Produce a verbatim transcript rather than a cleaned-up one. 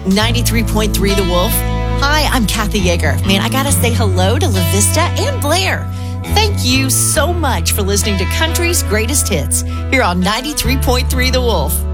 ninety-three point three The Wolf. Hi, I'm Kathy Yeager. Man, I gotta say hello to La Vista and Blair. Thank you so much for listening to Country's Greatest Hits here on ninety-three point three The Wolf.